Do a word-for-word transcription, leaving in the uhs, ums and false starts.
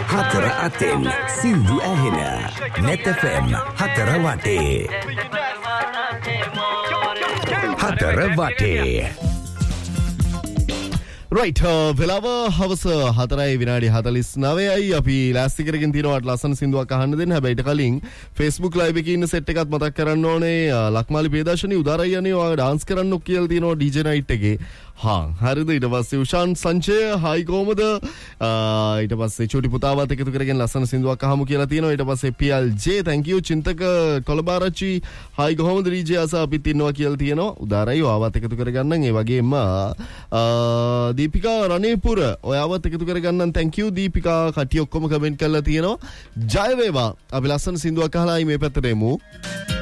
හතර අතෙන් සින්දු ඇහෙන net F M හතර වටේ හතර වටේ right වෙලාව හවස හතරයි විනාඩි හතළිස් නවයයි අපි ලෑස්ති කරගෙන තියෙනවාට ලස්සන සින්දුවක් අහන්න දෙන්න. හැබැයි ඊට කලින් Facebook live එකේ ඉන්න set එකත් මතක් කරන්න ඕනේ. ලක්මාලි ප්‍රියදර්ශනී උදාරයි යන්නේ ඔයාලා dance කරන්න කියලා තියෙනවා D J night එකේ. හා හරිද. ඊට පස්සේ උෂාන් සංචය හයි කොහමද? ඊට පස්සේ චෝටි පුතාවත් එකතු කරගෙන ලස්සන සින්දුවක් අහමු කියලා තියෙනවා. ඊට පස්සේ P L J thank you චින්තක කොළබාරච්චි හයි කොහමද D J අස අපිත් ඉන්නවා කියලා තියෙනවා. උදාරයි ඔයාවත් එකතු කරගන්න. ඒ වගේම දීපිකා රණේපුර ඔයාවත් එකතු කරගන්න thank you දීපිකා කටි ඔක්කොම කමෙන්ට් කරලා තියෙනවා. ජය වේවා. අපි ලස්සන සින්දුවක් අහලායි මේ පැත්තට එමු.